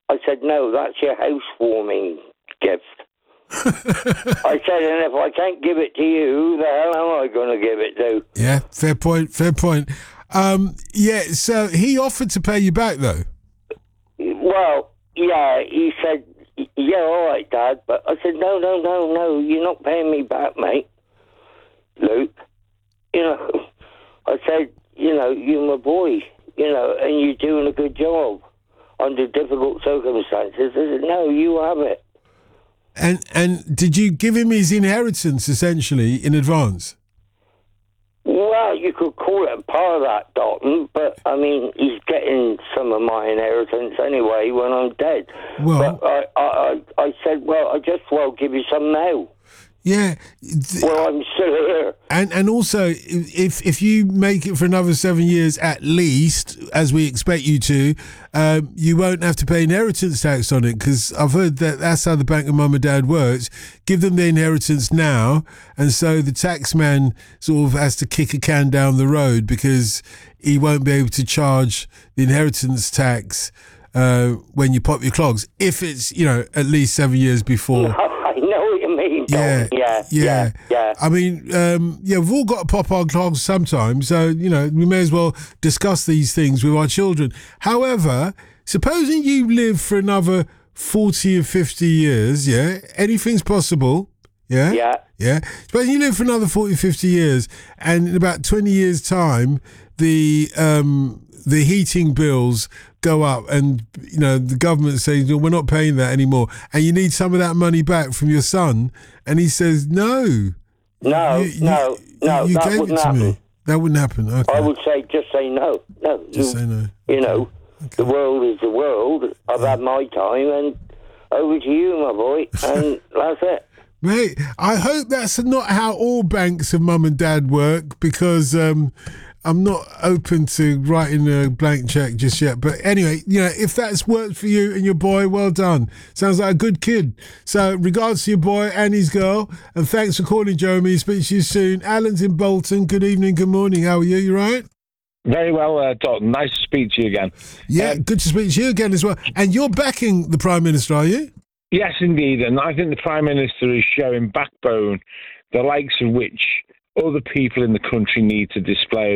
I said, no, that's your housewarming gift. I said, and if I can't give it to you, who the hell am I going to give it to? Yeah, fair point. So he offered to pay you back, though? Well, yeah, he said, yeah, all right, Dad. But I said, no, you're not paying me back, mate. Luke, I said, you're my boy, and you're doing a good job under difficult circumstances. I said, no, you have it. And did you give him his inheritance, essentially, in advance? Well, you could call it part of that, Dalton, but, I mean, he's getting some of my inheritance anyway when I'm dead. Well, but I said, well, I just give you some now. Yeah. Well, I'm still here. And also, if you make it for another 7 years at least, as we expect you to, you won't have to pay inheritance tax on it, because I've heard that that's how the Bank of Mum and Dad works. Give them the inheritance now, and so the tax man sort of has to kick a can down the road because he won't be able to charge the inheritance tax when you pop your clogs, if it's, at least 7 years before. I know what you mean, Dalton. Yeah. I mean, we've all got to pop our clogs sometimes, so, we may as well discuss these things with our children. However, supposing you live for another 40 or 50 years, anything's possible, Yeah. Supposing you live for another 40, 50 years, and in about 20 years' time, the heating bills go up, and the government says, we're not paying that anymore, and you need some of that money back from your son, and he says, no, that wouldn't happen. That wouldn't happen. Okay. I would say, just say no. Say no. Okay. The world is the world. I've had my time, and over to you, my boy, and that's it. Mate, I hope that's not how all banks of mum and dad work, because I'm not open to writing a blank check just yet. But anyway, if that's worked for you and your boy, well done. Sounds like a good kid. So regards to your boy and his girl. And thanks for calling, Jeremy. Speak to you soon. Alan's in Bolton. Good evening, good morning. How are you? You right? Very well, Dalton. Nice to speak to you again. Yeah, good to speak to you again as well. And you're backing the Prime Minister, are you? Yes, indeed. And I think the Prime Minister is showing backbone, the likes of which other people in the country need to display